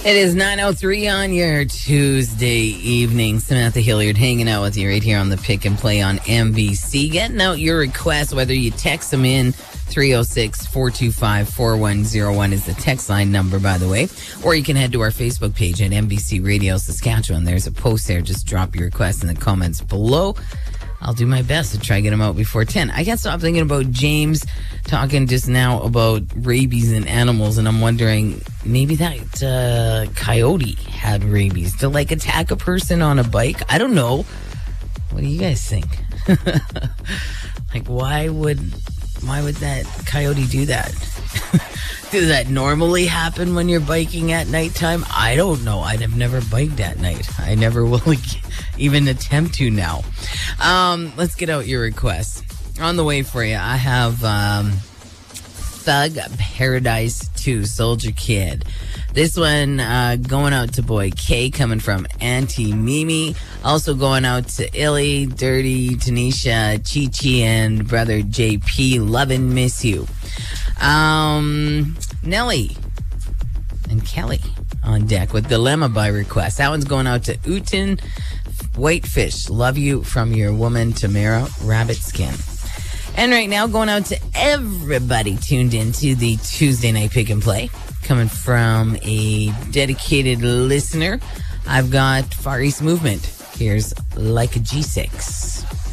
It is 9:03 on your Tuesday evening. Samantha Hilliard hanging out with you right here on the Pick and Play on MBC. Getting out your requests, whether you text them in, 306-425-4101 is the text line number, by the way. Or you can head to our Facebook page at MBC Radio Saskatchewan. There's a post there. Just drop your request in the comments below. I'll do my best to try to get them out before 10. I can't stop thinking about James talking just now about rabies in animals, and I'm wondering, maybe that coyote had rabies to, like, attack a person on a bike? I don't know. What do you guys think? Like, why would that coyote do that? Does that normally happen when you're biking at nighttime? I don't know. I've never biked at night. I never will even attempt to now. Let's get out your requests. On the way for you, I have Thug Paradise 2, Soldier Kid. This one going out to boy K, coming from Auntie Mimi. Also going out to Illy, Dirty, Tanisha, Chi-Chi, and brother JP. Love and miss you. Nelly and Kelly on deck with Dilemma by request. That one's going out to Uten Whitefish. Love you from your woman Tamara Rabbit Skin. And right now, going out to everybody tuned in to the Tuesday Night Pick and Play. Coming from a dedicated listener, I've got Far East Movement. Here's Like a G6.